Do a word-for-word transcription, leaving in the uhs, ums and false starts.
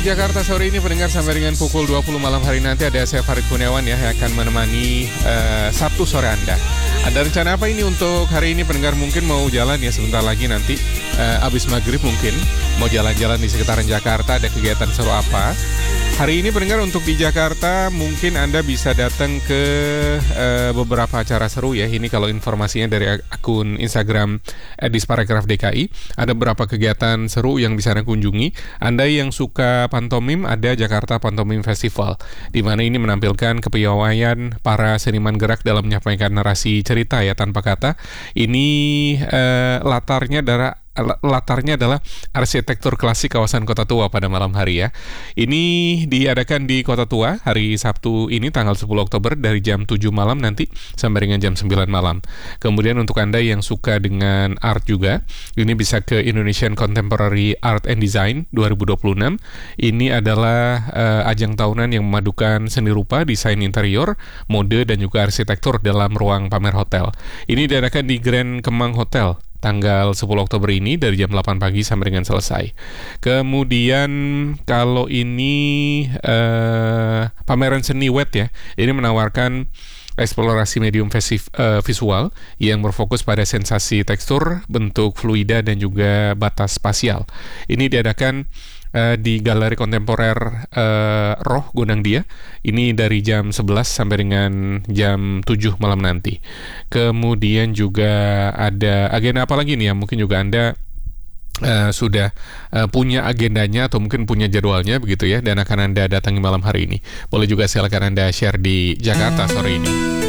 Jakarta sore ini pendengar sampai dengan pukul dua puluh malam hari nanti ada saya Farid Kurniawan ya yang akan menemani uh, Sabtu sore Anda. Ada rencana apa ini untuk hari ini pendengar? Mungkin mau jalan ya sebentar lagi nanti uh, abis maghrib mungkin mau jalan-jalan di sekitaran Jakarta, ada kegiatan seru apa? Hari ini pendengar untuk di Jakarta mungkin Anda bisa datang ke uh, beberapa acara seru ya. Ini kalau informasinya dari akun Instagram at Disparekraf D K I. Ada beberapa kegiatan seru yang bisa Anda kunjungi. Anda yang suka pantomim, ada Jakarta Pantomim Festival, di mana ini menampilkan kepiawaian para seniman gerak dalam menyampaikan narasi cerita ya tanpa kata. Ini uh, latarnya adalah Latarnya adalah arsitektur klasik kawasan Kota Tua pada malam hari ya. Ini diadakan di Kota Tua hari Sabtu ini tanggal sepuluh Oktober dari jam tujuh malam nanti sampai dengan jam sembilan malam. Kemudian untuk Anda yang suka dengan art juga, ini bisa ke Indonesian Contemporary Art and Design dua ribu dua puluh enam. Ini adalah uh, ajang tahunan yang memadukan seni rupa, desain interior, mode dan juga arsitektur dalam ruang pamer hotel. Ini diadakan di Grand Kemang Hotel tanggal sepuluh Oktober ini dari jam delapan pagi sampai dengan selesai. Kemudian kalau ini uh, pameran seni wet ya, ini menawarkan eksplorasi medium vesif, uh, visual yang berfokus pada sensasi tekstur, bentuk fluida dan juga batas spasial. Ini diadakan Uh, di Galeri Kontemporer uh, Roh Gondang Dia. Ini dari jam sebelas sampai dengan jam tujuh malam nanti. Kemudian juga ada agenda apa lagi nih ya? Mungkin juga Anda Uh, sudah uh, punya agendanya atau mungkin punya jadwalnya begitu ya, dan akan Anda datangi malam hari ini. Boleh juga silakan Anda share di Jakarta sore ini.